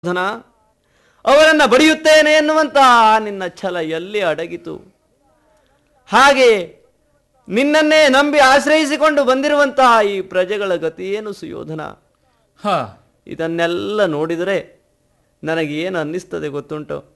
ಧನ ಅವರನ್ನು ಬಡಿಯುತ್ತೇನೆ ಎನ್ನುವಂತಹ ನಿನ್ನ ಛಲ ಎಲ್ಲಿ ಅಡಗಿತು? ಹಾಗೆ ನಿನ್ನನ್ನೇ ನಂಬಿ ಆಶ್ರಯಿಸಿಕೊಂಡು ಬಂದಿರುವಂತಹ ಈ ಪ್ರಜೆಗಳ ಗತಿ ಏನು ಸುಯೋಧನ? ಇದನ್ನೆಲ್ಲ ನೋಡಿದರೆ ನನಗೇನು ಅನ್ನಿಸ್ತದೆ ಗೊತ್ತುಂಟು?